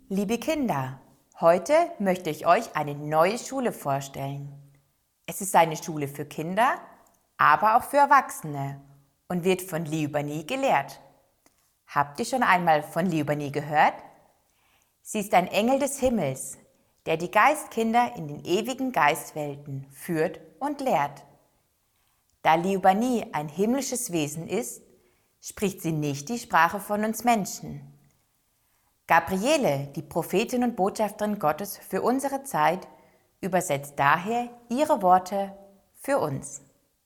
Liebe Kinder, heute möchte ich euch eine neue Schule vorstellen. Es ist eine Schule für Kinder, aber auch für Erwachsene und wird von Liubanee gelehrt. Habt ihr schon einmal von Liubanee gehört? Sie ist ein Engel des Himmels, der die Geistkinder in den ewigen Geistwelten führt und lehrt. Da Liubanee ein himmlisches Wesen ist, spricht sie nicht die Sprache von uns Menschen. Gabriele, die Prophetin und Botschafterin Gottes für unsere Zeit, übersetzt daher ihre Worte für uns.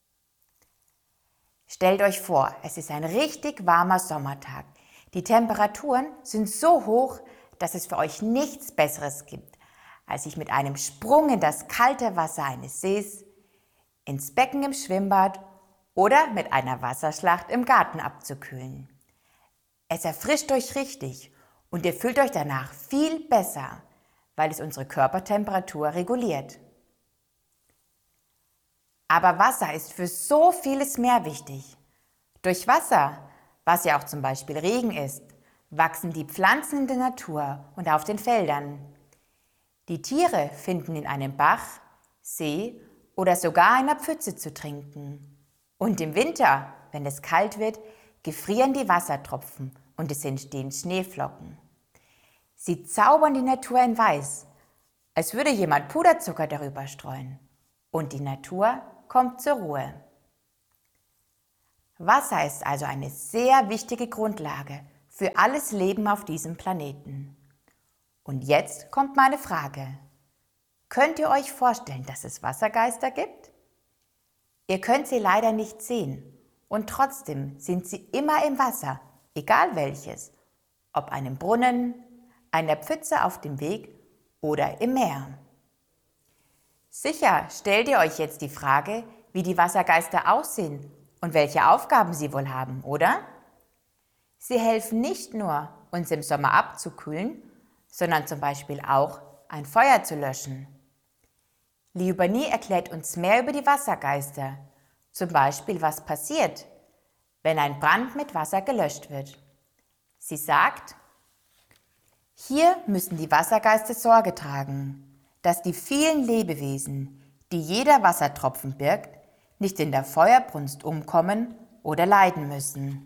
Stellt euch vor, es ist ein richtig warmer Sommertag. Die Temperaturen sind so hoch, dass es für euch nichts Besseres gibt, als sich mit einem Sprung in das kalte Wasser eines Sees, ins Becken im Schwimmbad oder mit einer Wasserschlacht im Garten abzukühlen. Es erfrischt euch richtig und ihr fühlt euch danach viel besser, weil es unsere Körpertemperatur reguliert. Aber Wasser ist für so vieles mehr wichtig. Durch Wasser, was ja auch zum Beispiel Regen ist, wachsen die Pflanzen in der Natur und auf den Feldern. Die Tiere finden in einem Bach, See oder sogar einer Pfütze zu trinken. Und im Winter, wenn es kalt wird, gefrieren die Wassertropfen und es entstehen Schneeflocken. Sie zaubern die Natur in Weiß, als würde jemand Puderzucker darüber streuen. Und die Natur kommt zur Ruhe. Wasser ist also eine sehr wichtige Grundlage für alles Leben auf diesem Planeten. Und jetzt kommt meine Frage. Könnt ihr euch vorstellen, dass es Wassergeister gibt? Ihr könnt sie leider nicht sehen und trotzdem sind sie immer im Wasser, egal welches, ob einem Brunnen, einer Pfütze auf dem Weg oder im Meer. Sicher stellt ihr euch jetzt die Frage, wie die Wassergeister aussehen und welche Aufgaben sie wohl haben, oder? Sie helfen nicht nur, uns im Sommer abzukühlen, sondern zum Beispiel auch, ein Feuer zu löschen. Liubanee erklärt uns mehr über die Wassergeister, zum Beispiel, was passiert, wenn ein Brand mit Wasser gelöscht wird. Sie sagt, hier müssen die Wassergeister Sorge tragen, dass die vielen Lebewesen, die jeder Wassertropfen birgt, nicht in der Feuerbrunst umkommen oder leiden müssen.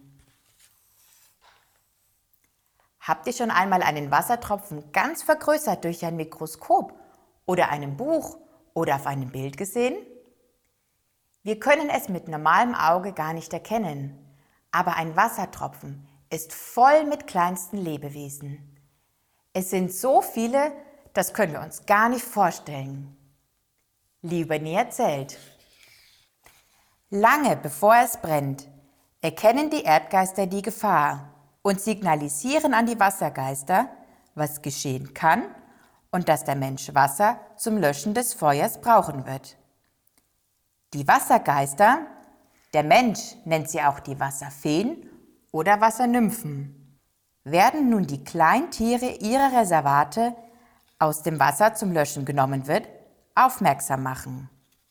Habt ihr schon einmal einen Wassertropfen ganz vergrößert durch ein Mikroskop oder einem Buch oder auf einem Bild gesehen? Wir können es mit normalem Auge gar nicht erkennen, aber ein Wassertropfen ist voll mit kleinsten Lebewesen. Es sind so viele, das können wir uns gar nicht vorstellen. Liubanee erzählt: Lange bevor es brennt, erkennen die Erdgeister die Gefahr und signalisieren an die Wassergeister, was geschehen kann und dass der Mensch Wasser zum Löschen des Feuers brauchen wird. Die Wassergeister, der Mensch nennt sie auch die Wasserfeen oder Wassernymphen, werden nun die Kleintiere ihrer Reservate, aus dem Wasser zum Löschen genommen wird, aufmerksam machen.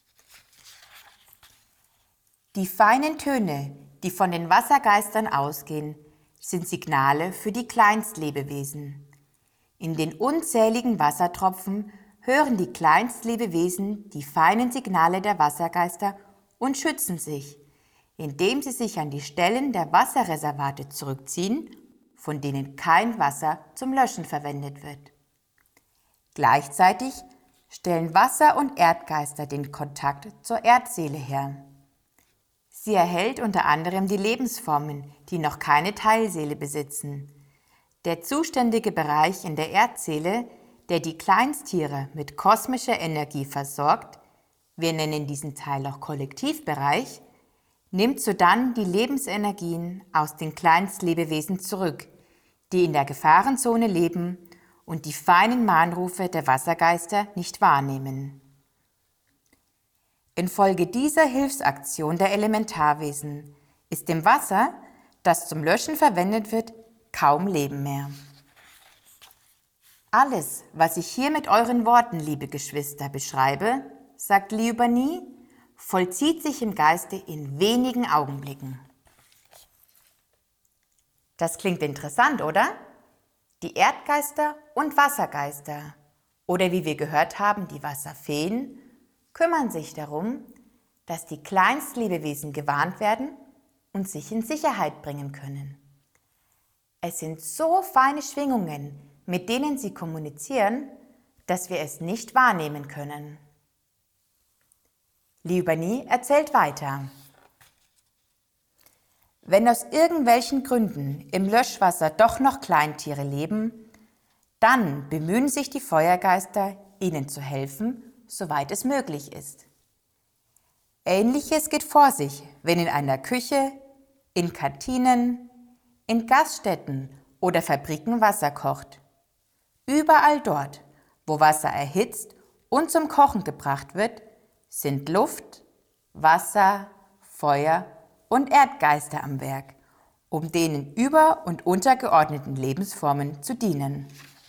Die feinen Töne, die von den Wassergeistern ausgehen, sind Signale für die Kleinstlebewesen. In den unzähligen Wassertropfen hören die Kleinstlebewesen die feinen Signale der Wassergeister und schützen sich, indem sie sich an die Stellen der Wasserreservate zurückziehen, von denen kein Wasser zum Löschen verwendet wird. Gleichzeitig stellen Wasser- und Erdgeister den Kontakt zur Erdseele her. Sie erhält unter anderem die Lebensformen, die noch keine Teilseele besitzen. Der zuständige Bereich in der Erdseele, der die Kleinstiere mit kosmischer Energie versorgt, wir nennen diesen Teil auch Kollektivbereich, nimmt sodann die Lebensenergien aus den Kleinstlebewesen zurück, die in der Gefahrenzone leben und die feinen Mahnrufe der Wassergeister nicht wahrnehmen. Infolge dieser Hilfsaktion der Elementarwesen ist im Wasser, das zum Löschen verwendet wird, kaum Leben mehr. Alles, was ich hier mit euren Worten, liebe Geschwister, beschreibe, sagt Liubanee, vollzieht sich im Geiste in wenigen Augenblicken. Das klingt interessant, oder? Die Erdgeister und Wassergeister, oder wie wir gehört haben, die Wasserfeen, kümmern sich darum, dass die Kleinstlebewesen gewarnt werden und sich in Sicherheit bringen können. Es sind so feine Schwingungen, mit denen sie kommunizieren, dass wir es nicht wahrnehmen können. Liubani erzählt weiter. Wenn aus irgendwelchen Gründen im Löschwasser doch noch Kleintiere leben, dann bemühen sich die Feuergeister, ihnen zu helfen, soweit es möglich ist. Ähnliches geht vor sich, wenn in einer Küche, in Kantinen, in Gaststätten oder Fabriken Wasser kocht. Überall dort, wo Wasser erhitzt und zum Kochen gebracht wird, sind Luft, Wasser, Feuer und Erdgeister am Werk, um denen über- und untergeordneten Lebensformen zu dienen.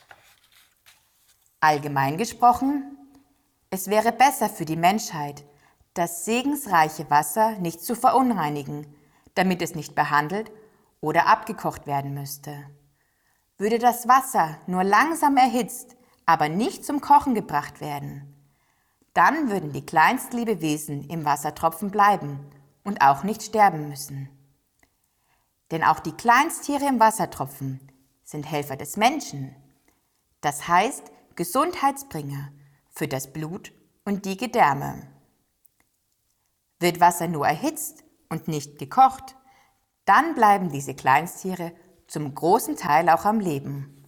Allgemein gesprochen, es wäre besser für die Menschheit, das segensreiche Wasser nicht zu verunreinigen, damit es nicht behandelt oder abgekocht werden müsste. Würde das Wasser nur langsam erhitzt, aber nicht zum Kochen gebracht werden, dann würden die Kleinstlebewesen im Wassertropfen bleiben und auch nicht sterben müssen. Denn auch die Kleinsttiere im Wassertropfen sind Helfer des Menschen, das heißt Gesundheitsbringer für das Blut und die Gedärme. Wird Wasser nur erhitzt und nicht gekocht, dann bleiben diese Kleinsttiere zum großen Teil auch am Leben.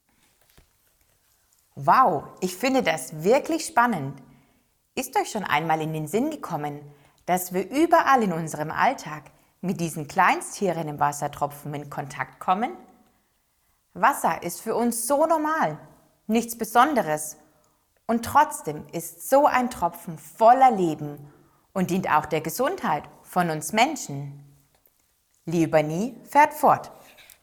Wow, ich finde das wirklich spannend. Ist euch schon einmal in den Sinn gekommen, dass wir überall in unserem Alltag mit diesen Kleinsttieren im Wassertropfen in Kontakt kommen? Wasser ist für uns so normal, nichts Besonderes. Und trotzdem ist so ein Tropfen voller Leben und dient auch der Gesundheit von uns Menschen. Liubani fährt fort.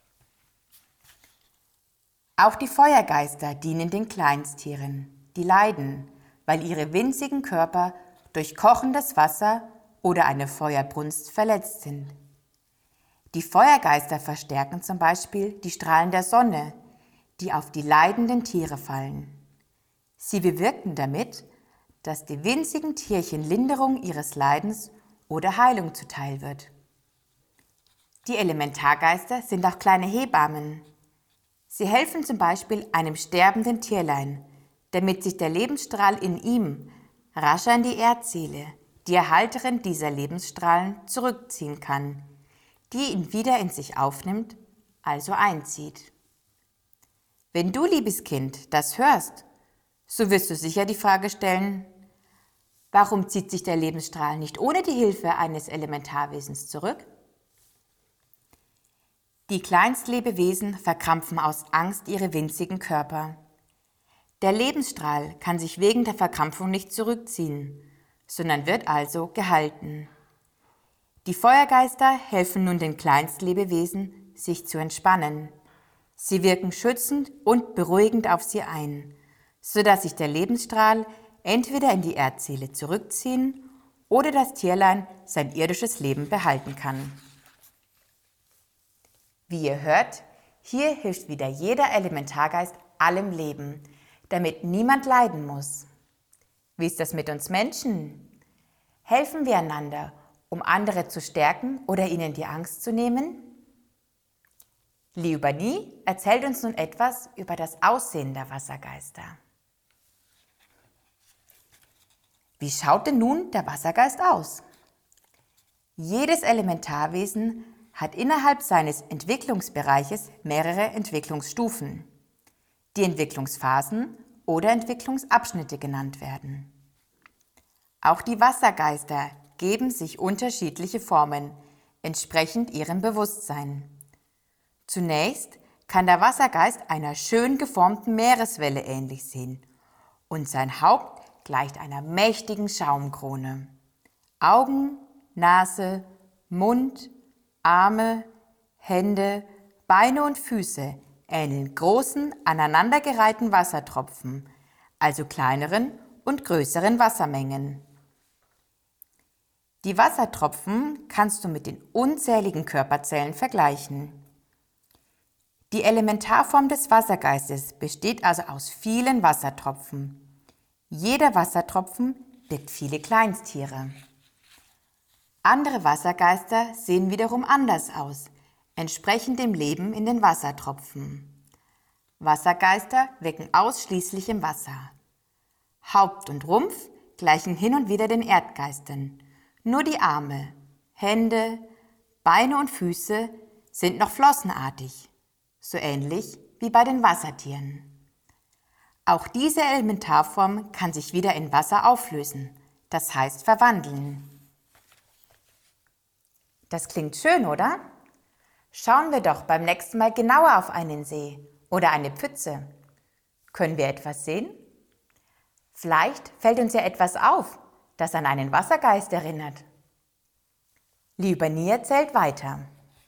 Auch die Feuergeister dienen den Kleinsttieren, die leiden, weil ihre winzigen Körper durch kochendes Wasser oder eine Feuerbrunst verletzt sind. Die Feuergeister verstärken zum Beispiel die Strahlen der Sonne, die auf die leidenden Tiere fallen. Sie bewirken damit, dass die winzigen Tierchen Linderung ihres Leidens oder Heilung zuteil wird. Die Elementargeister sind auch kleine Hebammen. Sie helfen zum Beispiel einem sterbenden Tierlein, damit sich der Lebensstrahl in ihm rascher in die Erdseele, die Erhalterin dieser Lebensstrahlen, zurückziehen kann, die ihn wieder in sich aufnimmt, also einzieht. Wenn du, liebes Kind, das hörst, so wirst du sicher die Frage stellen, warum zieht sich der Lebensstrahl nicht ohne die Hilfe eines Elementarwesens zurück? Die Kleinstlebewesen verkrampfen aus Angst ihre winzigen Körper. Der Lebensstrahl kann sich wegen der Verkrampfung nicht zurückziehen, sondern wird also gehalten. Die Feuergeister helfen nun den Kleinstlebewesen, sich zu entspannen. Sie wirken schützend und beruhigend auf sie ein, sodass sich der Lebensstrahl entweder in die Erdseele zurückziehen oder das Tierlein sein irdisches Leben behalten kann. Wie ihr hört, hier hilft wieder jeder Elementargeist allem Leben, damit niemand leiden muss. Wie ist das mit uns Menschen? Helfen wir einander, um andere zu stärken oder ihnen die Angst zu nehmen? Liubani erzählt uns nun etwas über das Aussehen der Wassergeister. Wie schaut denn nun der Wassergeist aus? Jedes Elementarwesen hat innerhalb seines Entwicklungsbereiches mehrere Entwicklungsstufen, die Entwicklungsphasen oder Entwicklungsabschnitte genannt werden. Auch die Wassergeister geben sich unterschiedliche Formen, entsprechend ihrem Bewusstsein. Zunächst kann der Wassergeist einer schön geformten Meereswelle ähnlich sehen und sein Haupt gleicht einer mächtigen Schaumkrone. Augen, Nase, Mund, Arme, Hände, Beine und Füße ähneln großen, aneinandergereihten Wassertropfen, also kleineren und größeren Wassermengen. Die Wassertropfen kannst du mit den unzähligen Körperzellen vergleichen. Die Elementarform des Wassergeistes besteht also aus vielen Wassertropfen. Jeder Wassertropfen birgt viele Kleinstiere. Andere Wassergeister sehen wiederum anders aus, entsprechend dem Leben in den Wassertropfen. Wassergeister wirken ausschließlich im Wasser. Haupt und Rumpf gleichen hin und wieder den Erdgeistern. Nur die Arme, Hände, Beine und Füße sind noch flossenartig, so ähnlich wie bei den Wassertieren. Auch diese Elementarform kann sich wieder in Wasser auflösen, das heißt verwandeln. Das klingt schön, oder? Schauen wir doch beim nächsten Mal genauer auf einen See oder eine Pfütze. Können wir etwas sehen? Vielleicht fällt uns ja etwas auf, das an einen Wassergeist erinnert. Liubernie erzählt weiter.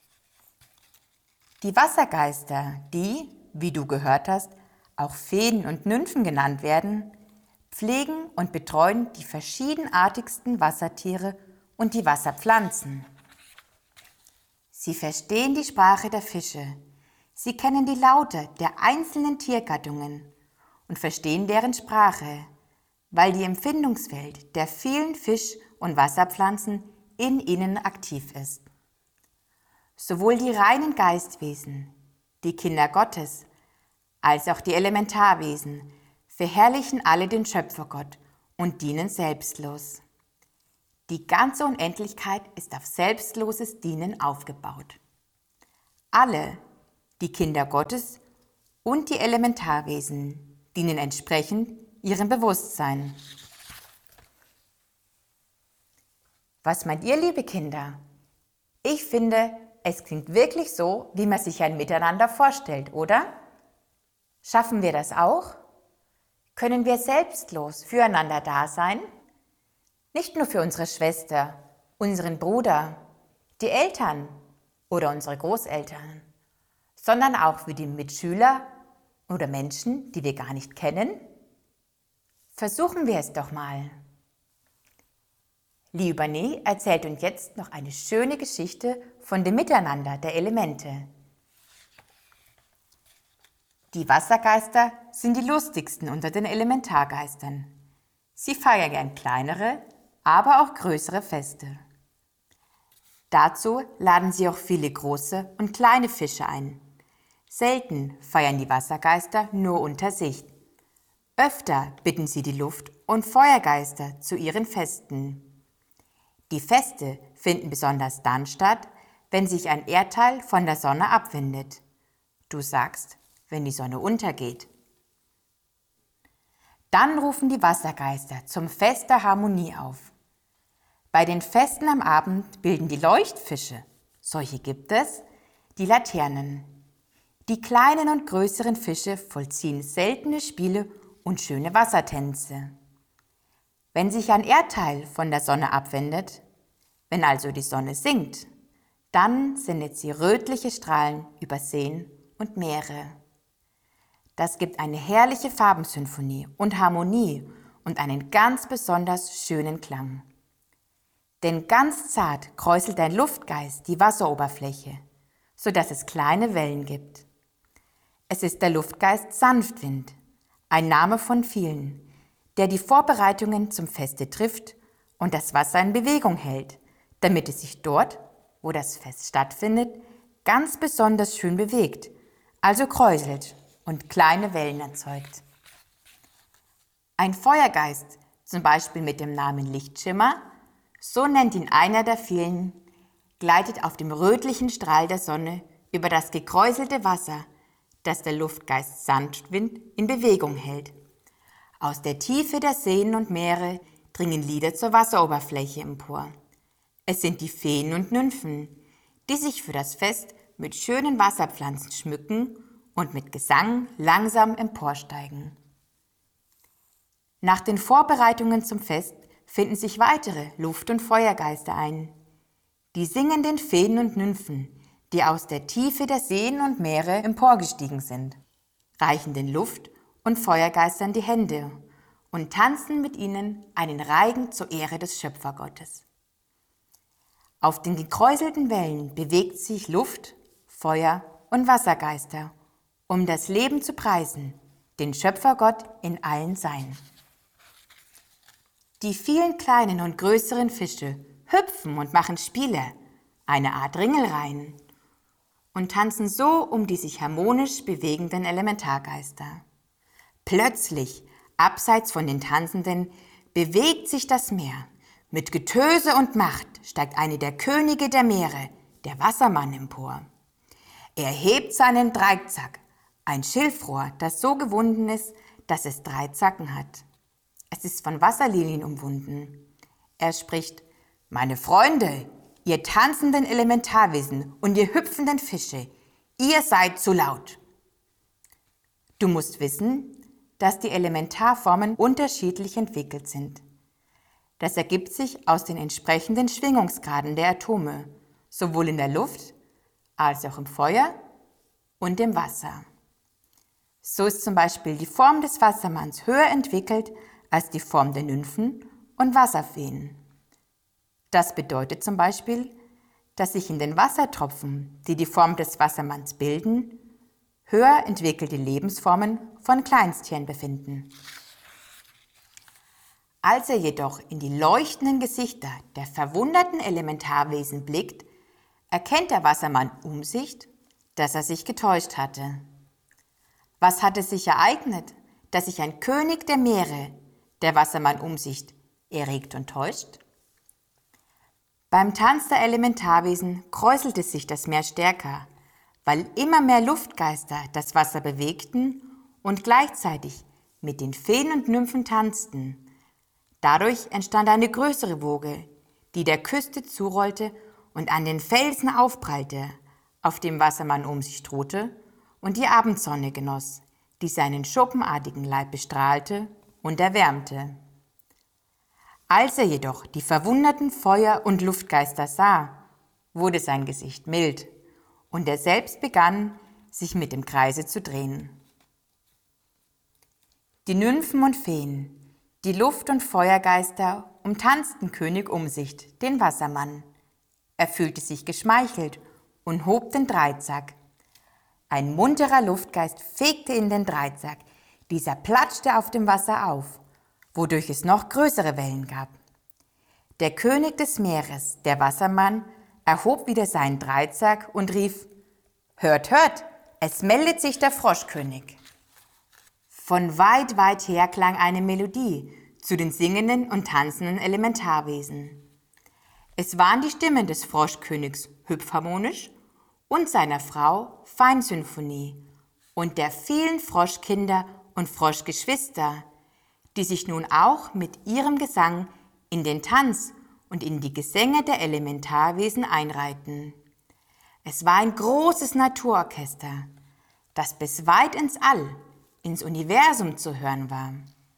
Die Wassergeister, die, wie du gehört hast, auch Feen und Nymphen genannt werden, pflegen und betreuen die verschiedenartigsten Wassertiere und die Wasserpflanzen. Sie verstehen die Sprache der Fische, sie kennen die Laute der einzelnen Tiergattungen und verstehen deren Sprache, weil die Empfindungswelt der vielen Fisch- und Wasserpflanzen in ihnen aktiv ist. Sowohl die reinen Geistwesen, die Kinder Gottes, als auch die Elementarwesen verherrlichen alle den Schöpfergott und dienen selbstlos. Die ganze Unendlichkeit ist auf selbstloses Dienen aufgebaut. Alle, die Kinder Gottes und die Elementarwesen, dienen entsprechend ihrem Bewusstsein. Was meint ihr, liebe Kinder? Ich finde, es klingt wirklich so, wie man sich ein Miteinander vorstellt, oder? Schaffen wir das auch? Können wir selbstlos füreinander da sein? Nicht nur für unsere Schwester, unseren Bruder, die Eltern oder unsere Großeltern, sondern auch für die Mitschüler oder Menschen, die wir gar nicht kennen? Versuchen wir es doch mal. Liubernie erzählt uns jetzt noch eine schöne Geschichte von dem Miteinander der Elemente. Die Wassergeister sind die lustigsten unter den Elementargeistern. Sie feiern gern kleinere, aber auch größere Feste. Dazu laden sie auch viele große und kleine Fische ein. Selten feiern die Wassergeister nur unter sich. Öfter bitten sie die Luft- und Feuergeister zu ihren Festen. Die Feste finden besonders dann statt, wenn sich ein Erdteil von der Sonne abwendet. Du sagst, wenn die Sonne untergeht. Dann rufen die Wassergeister zum Fest der Harmonie auf. Bei den Festen am Abend bilden die Leuchtfische, solche gibt es, die Laternen. Die kleinen und größeren Fische vollziehen seltene Spiele und schöne Wassertänze. Wenn sich ein Erdteil von der Sonne abwendet, wenn also die Sonne sinkt, dann sendet sie rötliche Strahlen über Seen und Meere. Das gibt eine herrliche Farbensymphonie und Harmonie und einen ganz besonders schönen Klang. Denn ganz zart kräuselt ein Luftgeist die Wasseroberfläche, sodass es kleine Wellen gibt. Es ist der Luftgeist Sanftwind, ein Name von vielen, der die Vorbereitungen zum Feste trifft und das Wasser in Bewegung hält, damit es sich dort, wo das Fest stattfindet, ganz besonders schön bewegt, also kräuselt und kleine Wellen erzeugt. Ein Feuergeist, zum Beispiel mit dem Namen Lichtschimmer, so nennt ihn einer der vielen, gleitet auf dem rötlichen Strahl der Sonne über das gekräuselte Wasser, das der Luftgeist Sanftwind in Bewegung hält. Aus der Tiefe der Seen und Meere dringen Lieder zur Wasseroberfläche empor. Es sind die Feen und Nymphen, die sich für das Fest mit schönen Wasserpflanzen schmücken und mit Gesang langsam emporsteigen. Nach den Vorbereitungen zum Fest finden sich weitere Luft- und Feuergeister ein. Die singenden Feen und Nymphen, die aus der Tiefe der Seen und Meere emporgestiegen sind, reichen den Luft- und Feuergeistern die Hände und tanzen mit ihnen einen Reigen zur Ehre des Schöpfergottes. Auf den gekräuselten Wellen bewegt sich Luft, Feuer und Wassergeister, um das Leben zu preisen, den Schöpfergott in allen Sein. Die vielen kleinen und größeren Fische hüpfen und machen Spiele, eine Art Ringelreihen, und tanzen so um die sich harmonisch bewegenden Elementargeister. Plötzlich, abseits von den Tanzenden, bewegt sich das Meer. Mit Getöse und Macht steigt eine der Könige der Meere, der Wassermann, empor. Er hebt seinen Dreizack, ein Schilfrohr, das so gewunden ist, dass es 3 Zacken hat. Es ist von Wasserlilien umwunden. Er spricht: Meine Freunde, ihr tanzenden Elementarwesen und ihr hüpfenden Fische, ihr seid zu laut. Du musst wissen, dass die Elementarformen unterschiedlich entwickelt sind. Das ergibt sich aus den entsprechenden Schwingungsgraden der Atome, sowohl in der Luft als auch im Feuer und im Wasser. So ist zum Beispiel die Form des Wassermanns höher entwickelt als die Form der Nymphen und Wasserfeen. Das bedeutet zum Beispiel, dass sich in den Wassertropfen, die die Form des Wassermanns bilden, höher entwickelte Lebensformen von Kleinsttieren befinden. Als er jedoch in die leuchtenden Gesichter der verwunderten Elementarwesen blickt, erkennt der Wassermann Umsicht, dass er sich getäuscht hatte. Was hatte sich ereignet, dass sich ein König der Meere, der Wassermann Umsicht, erregt und täuscht? Beim Tanz der Elementarwesen kräuselte sich das Meer stärker, weil immer mehr Luftgeister das Wasser bewegten und gleichzeitig mit den Feen und Nymphen tanzten. Dadurch entstand eine größere Woge, die der Küste zurollte und an den Felsen aufprallte, auf dem Wassermann Umsicht ruhte und die Abendsonne genoss, die seinen schuppenartigen Leib bestrahlte und erwärmte. Als er jedoch die verwunderten Feuer- und Luftgeister sah, wurde sein Gesicht mild und er selbst begann, sich mit dem Kreise zu drehen. Die Nymphen und Feen, die Luft- und Feuergeister umtanzten König Umsicht, den Wassermann. Er fühlte sich geschmeichelt und hob den Dreizack. Ein munterer Luftgeist fegte in den Dreizack, dieser platschte auf dem Wasser auf, wodurch es noch größere Wellen gab. Der König des Meeres, der Wassermann, erhob wieder seinen Dreizack und rief: Hört, hört, es meldet sich der Froschkönig. Von weit, weit her klang eine Melodie zu den singenden und tanzenden Elementarwesen. Es waren die Stimmen des Froschkönigs hüpfharmonisch und seiner Frau Feinsymphonie und der vielen Froschkinder und Froschgeschwister, die sich nun auch mit ihrem Gesang in den Tanz und in die Gesänge der Elementarwesen einreihten. Es war ein großes Naturorchester, das bis weit ins All, ins Universum zu hören war.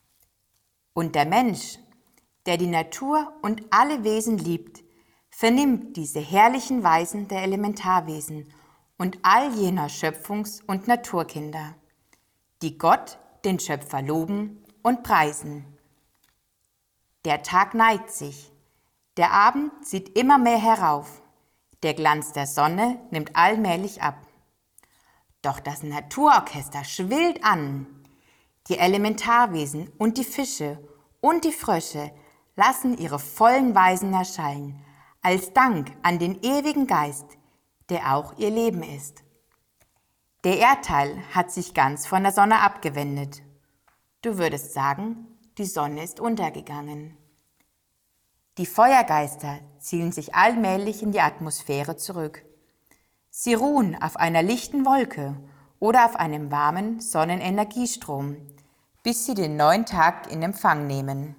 Und der Mensch, der die Natur und alle Wesen liebt, vernimmt diese herrlichen Weisen der Elementarwesen und all jener Schöpfungs- und Naturkinder, die Gott, den Schöpfer, loben und preisen. Der Tag neigt sich, der Abend zieht immer mehr herauf, der Glanz der Sonne nimmt allmählich ab. Doch das Naturorchester schwillt an. Die Elementarwesen und die Fische und die Frösche lassen ihre vollen Weisen erschallen, als Dank an den ewigen Geist, der auch ihr Leben ist. Der Erdteil hat sich ganz von der Sonne abgewendet. Du würdest sagen, die Sonne ist untergegangen. Die Feuergeister ziehen sich allmählich in die Atmosphäre zurück. Sie ruhen auf einer lichten Wolke oder auf einem warmen Sonnenenergiestrom, bis sie den neuen Tag in Empfang nehmen.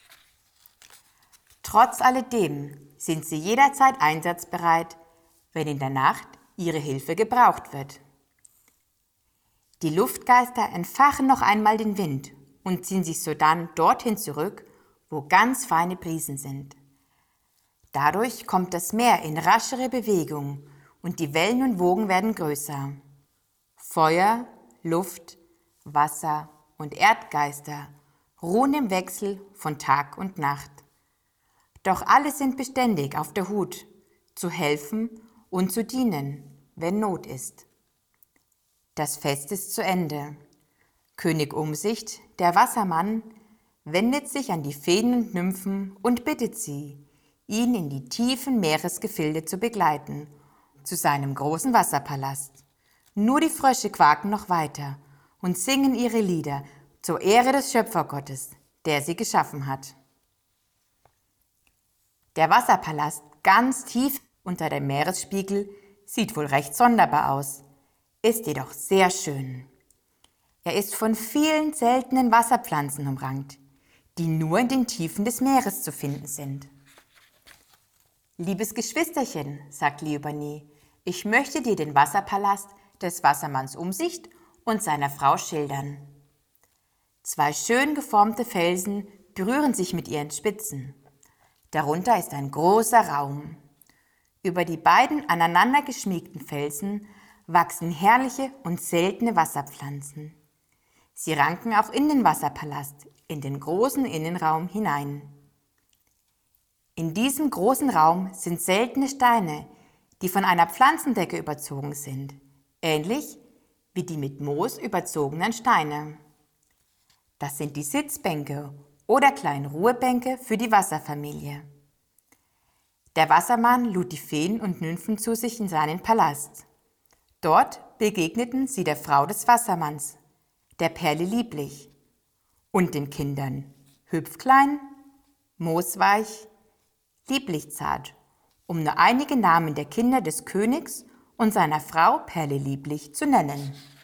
Trotz alledem sind sie jederzeit einsatzbereit, wenn in der Nacht ihre Hilfe gebraucht wird. Die Luftgeister entfachen noch einmal den Wind und ziehen sich sodann dorthin zurück, wo ganz feine Brisen sind. Dadurch kommt das Meer in raschere Bewegung und die Wellen und Wogen werden größer. Feuer, Luft, Wasser und Erdgeister ruhen im Wechsel von Tag und Nacht. Doch alle sind beständig auf der Hut, zu helfen und zu dienen, wenn Not ist. Das Fest ist zu Ende. König Umsicht, der Wassermann, wendet sich an die Feen und Nymphen und bittet sie, ihn in die tiefen Meeresgefilde zu begleiten, zu seinem großen Wasserpalast. Nur die Frösche quaken noch weiter und singen ihre Lieder zur Ehre des Schöpfergottes, der sie geschaffen hat. Der Wasserpalast, ganz tief unter dem Meeresspiegel, sieht wohl recht sonderbar aus, ist jedoch sehr schön. Er ist von vielen seltenen Wasserpflanzen umrankt, die nur in den Tiefen des Meeres zu finden sind. »Liebes Geschwisterchen«, sagt Liubernie, »ich möchte dir den Wasserpalast des Wassermanns Umsicht und seiner Frau schildern.« Zwei schön geformte Felsen berühren sich mit ihren Spitzen. Darunter ist ein großer Raum. Über die beiden aneinander geschmiegten Felsen wachsen herrliche und seltene Wasserpflanzen. Sie ranken auch in den Wasserpalast, in den großen Innenraum hinein. In diesem großen Raum sind seltene Steine, die von einer Pflanzendecke überzogen sind, ähnlich wie die mit Moos überzogenen Steine. Das sind die Sitzbänke oder kleinen Ruhebänke für die Wasserfamilie. Der Wassermann lud die Feen und Nymphen zu sich in seinen Palast. Dort begegneten sie der Frau des Wassermanns, der Perle Lieblich, und den Kindern Hüpfklein, Moosweich, Lieblichzart, um nur einige Namen der Kinder des Königs und seiner Frau Perle Lieblich zu nennen.